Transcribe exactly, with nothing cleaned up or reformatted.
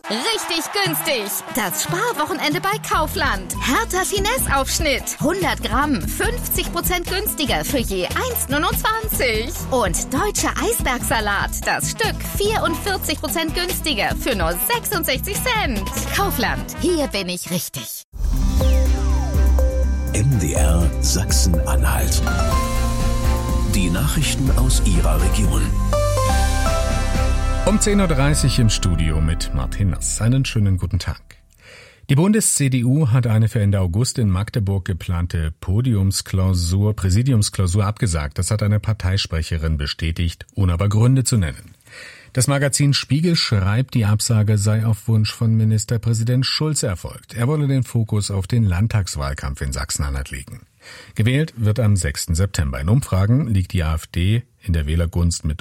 Richtig günstig. Das Sparwochenende bei Kaufland. Hertha Finesse-Aufschnitt. hundert Gramm, fünfzig Prozent günstiger für je eins neunundzwanzig. Und deutscher Eisbergsalat. Das Stück vierundvierzig Prozent günstiger für nur sechsundsechzig Cent. Kaufland. Hier bin ich richtig. M D R Sachsen-Anhalt. Die Nachrichten aus Ihrer Region. Um zehn Uhr dreißig im Studio mit Martin Nass. Einen schönen guten Tag. Die Bundes-C D U hat eine für Ende August in Magdeburg geplante Podiumsklausur, Präsidiumsklausur abgesagt. Das hat eine Parteisprecherin bestätigt, ohne aber Gründe zu nennen. Das Magazin Spiegel schreibt, die Absage sei auf Wunsch von Ministerpräsident Schulz erfolgt. Er wolle den Fokus auf den Landtagswahlkampf in Sachsen-Anhalt legen. Gewählt wird am sechsten September. In Umfragen liegt die AfD in der Wählergunst mit